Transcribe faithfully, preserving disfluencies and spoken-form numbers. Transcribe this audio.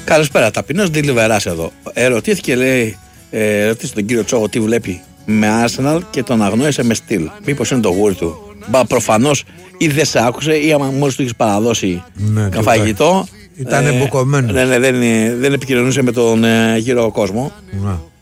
Καλησπέρα, ταπεινός Ντιλιβεράς εδώ. Ερωτήθηκε, λέει, ε, ρωτήσε τον κύριο Τσόγο τι βλέπει με Arsenal και τον αγνόησε με στυλ. Μήπως είναι το γούρι του. Μπα, προφανώς ή δεν σε άκουσε ή άμα μόλις του έχεις παραδώσει ναι, καφαγητό. Ήταν ε, εμπουκωμένο. Ναι, ναι, δεν, δεν επικοινωνούσε με τον ε, γύρο κόσμο. Ναι.